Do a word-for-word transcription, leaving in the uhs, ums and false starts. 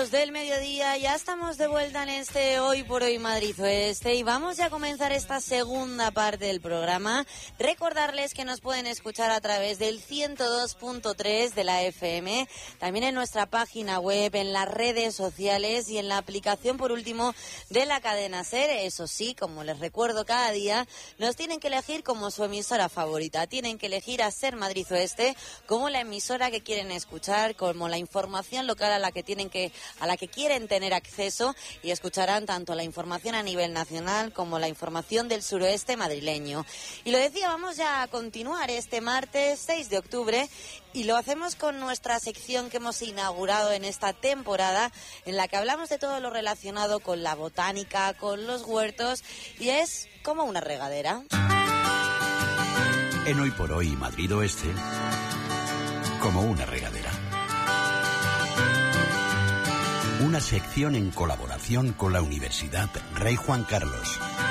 dos del mediodía, ya estamos de vuelta en este Hoy por Hoy Madrid Oeste y vamos ya a comenzar esta segunda parte del programa. Recordarles que nos pueden escuchar a través del ciento dos punto tres de la F M, también en nuestra página web, en las redes sociales y en la aplicación, por último, de la cadena SER. Eso sí, como les recuerdo cada día, nos tienen que elegir como su emisora favorita. Tienen que elegir a SER Madrid Oeste como la emisora que quieren escuchar, como la información local a la que tienen que a la que quieren tener acceso, y escucharán tanto la información a nivel nacional como la información del suroeste madrileño. Y lo decía, vamos ya a continuar este martes seis de octubre y lo hacemos con nuestra sección que hemos inaugurado en esta temporada, en la que hablamos de todo lo relacionado con la botánica, con los huertos, y es como una regadera. En Hoy por Hoy Madrid Oeste, como una regadera. Una sección en colaboración con la Universidad Rey Juan Carlos.